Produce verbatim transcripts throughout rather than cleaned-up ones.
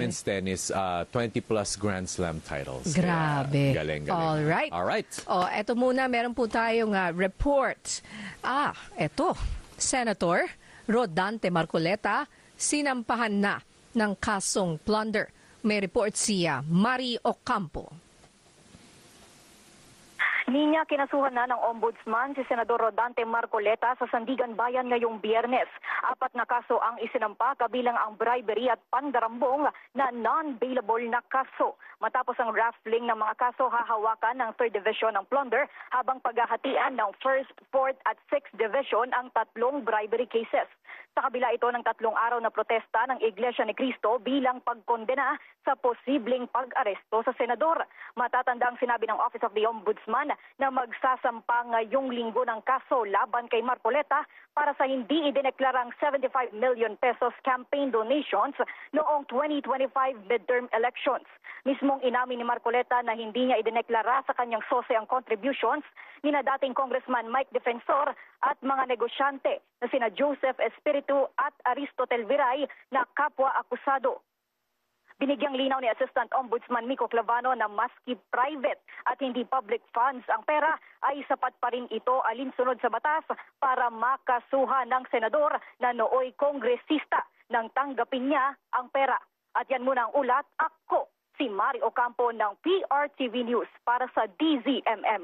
women's tennis, uh, twenty plus Grand Slam titles. Grabe. Kaya, galing, galing. All right. All right. Oh, eto muna, meron po tayong uh, report. Ah, eto. Senator Rodante Marcoleta, sinampahan na ng kasong plunder. May report siya, Mari Ocampo. Niya kinasuhan na ng Ombudsman si Senador Rodante Marcoleta sa Sandigan Bayan ngayong Biyernes. Apat na kaso ang isinampa kabilang ang bribery at pandarambong na non-bailable na kaso. Matapos ang raffling ng mga kaso, hahawakan ng third Division ng plunder habang paghahatian ng first, fourth at sixth Division ang tatlong bribery cases. Sa kabila ito ng tatlong araw na protesta ng Iglesia ni Cristo bilang pagkondena sa posibleng pag-aresto sa senador. Matatandang sinabi ng Office of the Ombudsman na magsasampa ngayong linggo ng kaso laban kay Marcoleta para sa hindi idineklarang seventy-five million pesos campaign donations noong twenty twenty-five midterm elections. Mismong inamin ni Marcoleta na hindi niya idineklara sa kanyang sose ang contributions ni na dating Congressman Mike Defensor at mga negosyante na sina Joseph Espiritu at Aristotel Viray na kapwa-akusado. Binigyang linaw ni Assistant Ombudsman Miko Clavano na maski private at hindi public funds ang pera ay sapat pa rin ito alinsunod sa batas para makasuhan ng senador na nooy kongresista nang tanggapin niya ang pera. At yan muna ang ulat. Ako, si Mari Ocampo ng P R T V News para sa D Z M M.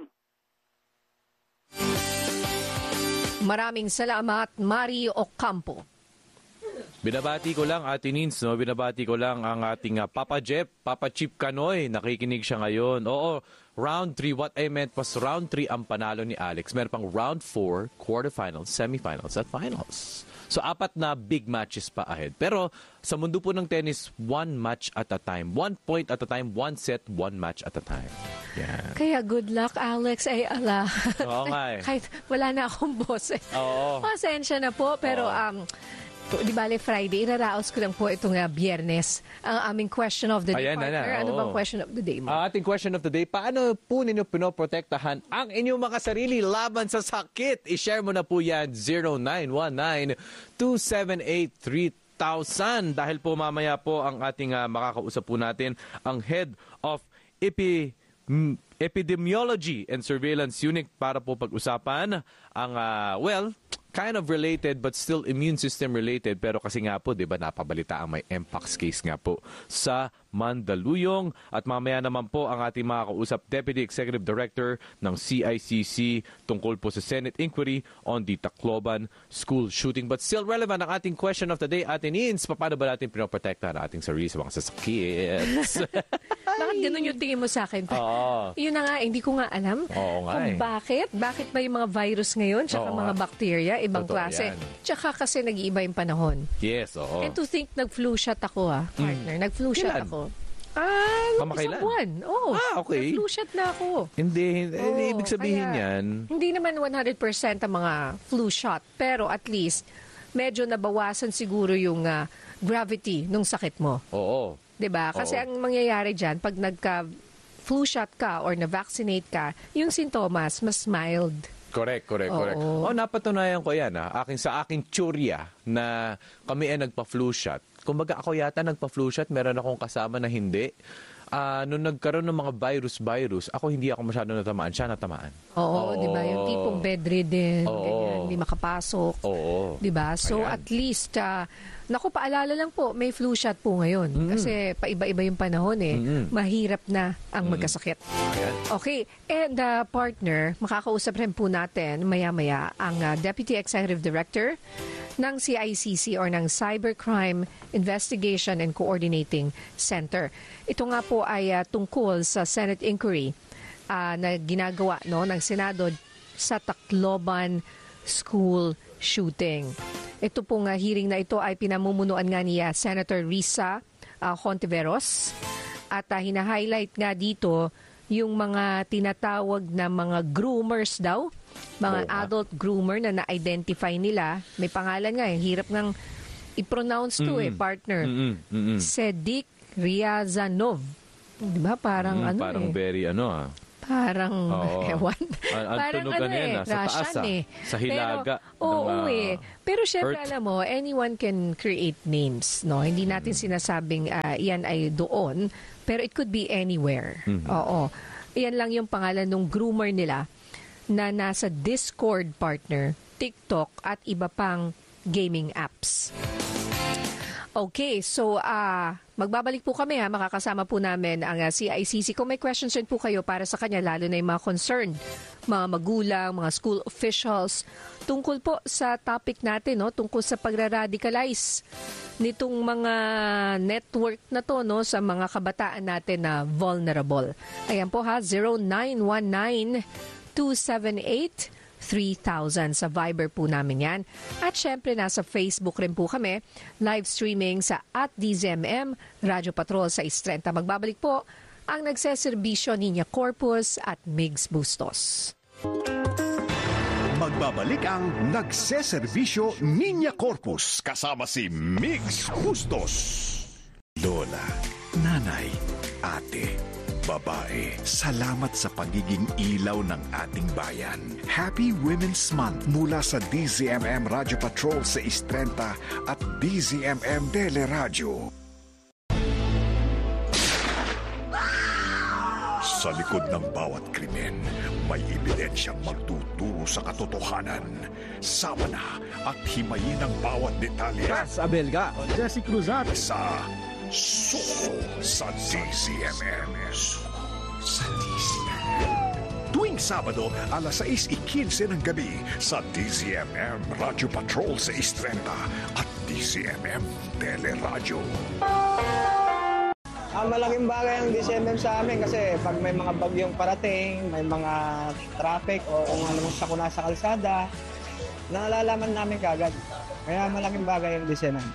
Maraming salamat, Mari Ocampo. Binabati ko lang, Ate Nins, no? Binabati ko lang ang ating uh, Papa Jeff, Papa Chip Canoy. Nakikinig siya ngayon. Oo, round three. What I meant was round three ang panalo ni Alex. Meron pang round four, quarterfinals, semifinals, at finals. So, apat na big matches pa ahead. Pero, sa mundo po ng tennis, one match at a time. One point at a time, one set, one match at a time. Yeah. Kaya good luck, Alex. Ay, ala. Oo nga eh. Kahit wala na akong boss eh. Oo. Pasensya na po, pero Oo. um, di bale Friday, iraraos ko lang po itong uh, Biyernes. Ang aming question of the day, Ayan, partner. na, na. Ano Oo. bang question of the day mo? Ang ating question of the day, paano po ninyo pinoprotektahan ang inyong mga sarili laban sa sakit? I-share mo na po yan, zero nine one nine, two seven eight, three thousand. Dahil po mamaya po ang ating uh, makakausap po natin, ang Head of Epi... Mm, Epidemiology and Surveillance Unit para po pag-usapan ang, uh, well, kind of related but still immune system related. Pero kasi nga po, di ba, napabalita ang may Mpox case nga po sa Mandaluyong. At mamaya naman po ang ating makakausap, Deputy Executive Director ng C I C C tungkol po sa Senate inquiry on the Tacloban school shooting. But still relevant ang ating question of the day, Ate Nins, paano ba natin pinoprotektahan ang ating sarili sa mga sasakit? Bakit ganun yung tingin mo sa akin? Oo. Yun na nga, hindi ko nga alam Oo nga kung eh. bakit. Bakit ba yung mga virus ngayon, tsaka Oo mga nga. bacteria, ibang Totoo klase. yan. Tsaka kasi nag-iiba yung panahon. Yes, oo. And to think, nag-flu shot ako ah, partner. Nag-flu shot Kailan? ako. Ah, nung Kamakailan? isang buwan. Oh, Ah, okay. Nag-flu shot na ako. Hindi, hindi, hindi Oo, ibig sabihin kaya, yan. Hindi naman one hundred percent ang mga flu shot. Pero at least, medyo nabawasan siguro yung ah, gravity nung sakit mo. Oo. 'Di ba? Kasi Oo. ang mangyayari diyan pag nagka flu shot ka or na-vaccinate ka, yung sintomas mas mild. Correct, correct, Oo. correct. Oh, napatunayan ko yan ah. Aking, sa aking tsurya na kami ay nagpa-flu shot. Kumbaga ako yata nagpa-flu shot, meron akong kasama na hindi. Ah, nung nagkaroon ng mga virus-virus, ako hindi ako masyado natamaan, siya natamaan. Oo, 'di ba? Yung tipong bedridden, Oo. ganyan, hindi makapasok. Oo. 'Di ba? So Ayan. at least uh, naku, paalala lang po, may flu shot po ngayon kasi paiba-iba yung panahon eh. Mm-mm. Mahirap na ang magkasakit. Ayan. Okay, and uh, partner, makakausap rin po natin maya-maya ang uh, Deputy Executive Director ng C I C C or ng Cybercrime Investigation and Coordinating Center. Ito nga po ay uh, tungkol sa Senate inquiry uh, na ginagawa no ng Senado sa Tacloban school shooting. Ito pong uh, hearing na ito ay pinamumunuan nga ni uh, Senator Risa uh, Hontiveros at uh, hina-highlight nga dito yung mga tinatawag na mga groomers daw, mga Oo nga. adult groomer na na-identify nila. May pangalan nga, eh. Hirap ngang i-pronounce to eh, partner. Mm-mm. Mm-mm. Sedik Riazanov. Di ba? Parang Mm, ano parang eh. very ano ah. Parang, Oo. ewan. Ang- ang Parang tunog ano ano yan, eh, ah, sa taas, Russian ah. eh. Sa hilaga Pero, oo, ng, ah, eh. Pero syempre, earth. alam mo, anyone can create names, no? Hindi natin sinasabing ah, yan ay doon, pero it could be anywhere. Oo. Yan lang yung pangalan ng groomer nila na nasa Discord partner, TikTok at iba pang gaming apps. Okay, so ah magbabalik po kami ha, makakasama po namin ang ah, C I C C. Kung may questions din po kayo para sa kanya, lalo na yung mga concerned, mga magulang, mga school officials, tungkol po sa topic natin, no, tungkol sa pagra-radicalize nitong mga network na to, no, sa mga kabataan natin na vulnerable. Ayan po ha, zero nine one nine two seven eight three thousand sa Viber po namin yan. At syempre, nasa Facebook rin po kami, live streaming sa at D Z M M, Radyo Patrol sa Istrenta. Magbabalik po ang nagseserbisyo Niña Corpus at Migs Bustos. Magbabalik ang nagseserbisyo Niña Corpus kasama si Migs Bustos. Lola, nanay, ate, babae, salamat sa pagiging ilaw ng ating bayan. Happy Women's Month mula sa D Z M M Radyo Patrol sa Istrenta at D Z M M Teleradyo. Sa likod ng bawat krimen, may ebidensyang magtuturo sa katotohanan. Sama na at himayin ang bawat detalye. Ras Abelga, Jesse Cruzat, Sa Suko sa D Z M M. Sa D Z M M. Tuwing Sabado, alas sais ikinse ng gabi sa D Z M M Radyo Patrol sa Istrenta at D Z M M Teleradyo. Ah, malaking bagay ang D Z M M sa amin kasi pag may mga bagyong parating, may mga traffic o kung ano mang sakuna sa kalsada, nalalaman namin kagad. Kaya malaking bagay ang D Z M M.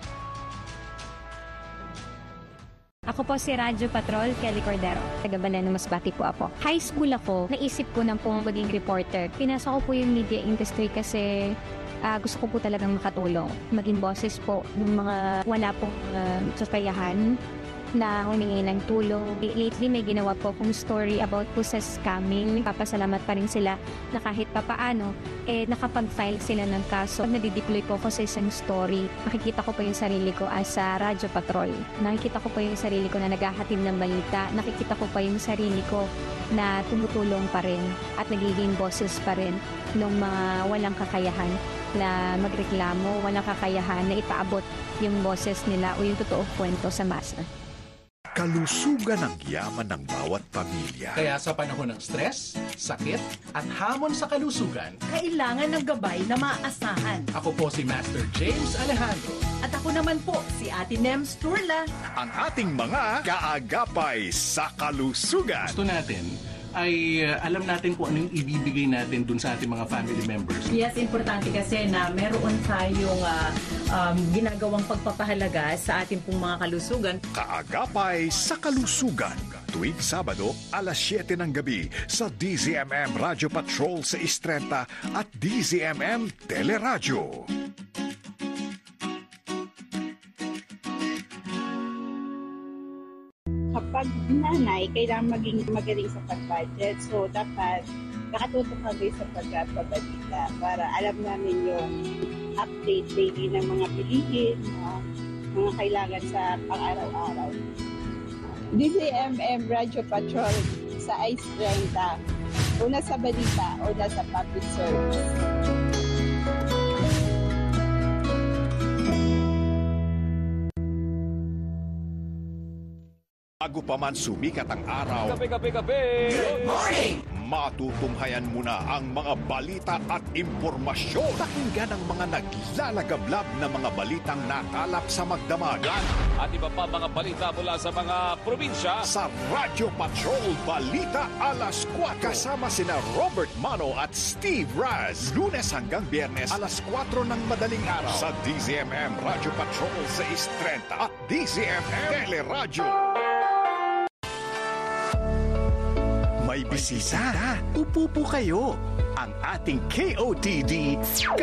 Ako po si Radyo Patrol, Kelly Cordero. Taga Baleno, Masbate po ako. High school ako, naisip ko nang po maging reporter. Pinasok ko po yung media industry kasi uh, gusto ko po talagang makatulong. Maging boses po ng mga wala pong uh, kakayahan na humingi ng tulong. Lately, may ginawa po akong story about po sa scamming. Papasalamat pa rin sila na kahit papaano, eh, nakapag-file sila ng kaso. Pag nadideploy po ako sa isang story, nakikita ko po yung sarili ko as a Radyo Patrol. Nakikita ko po yung sarili ko na naghahatid ng balita. Nakikita ko pa yung sarili ko na tumutulong pa rin at nagiging boses pa rin ng mga walang kakayahan na magreklamo, walang kakayahan na ipaabot yung boses nila o yung totoong kwento sa masa. Kalusugan ang yaman ng bawat pamilya. Kaya sa panahon ng stress, sakit, at hamon sa kalusugan, kailangan ng gabay na maaasahan. ako po si Master James Alejandro. At ako naman po, si Ate Nems Turla. Ang ating mga kaagapay sa kalusugan. Gusto natin ay uh, alam natin kung ano yung ibibigay natin dun sa ating mga family members. Yes, importante kasi na meron tayong uh, um, ginagawang pagpapahalaga sa ating pong mga kalusugan. Kaagapay sa kalusugan. Tuwing Sabado, alas siyete ng gabi sa D Z M M Radyo Patrol sa Istrenta at D Z M M Teleradyo. Kapag nanay, kailangan maging magaling sa pag-budget. So, dapat nakatutok kami sa pagpapabalita para alam namin yung update daily ng mga bilihin, uh, mga kailangan sa pang-araw-araw. D Z M M Radio Patrol sa Ice Trenta. Una sa balita, una sa public service. Bago pa man sumikat ang araw, Kape, kape, kape! good morning! Matutunghayan muna ang mga balita at impormasyon. Pakinggan ang mga naglalagablab na mga balitang nakalap sa magdamagan. At iba pa mga balita mula sa mga probinsya. Sa Radyo Patrol Balita Alas kwatro. Kasama sina Robert Mano at Steve Raz. Lunes hanggang Biyernes alas kwatro ng madaling araw. Sa D Z M M Radyo Patrol sa Istrenta at D Z M M Teleradyo. May bisita. Upo po kayo. Ang ating K O T D